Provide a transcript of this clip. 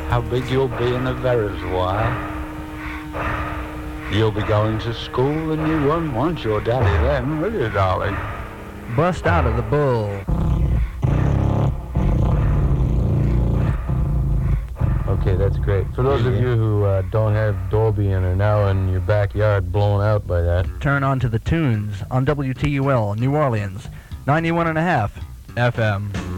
how big you'll be in a very while. You'll be going to school and you won't want your daddy then, will you, darling? Bust out of the bull. Okay, that's great. For those of you who don't have Dolby and are now in your backyard blown out by that, turn on to the tunes on WTUL New Orleans, 91.5 FM.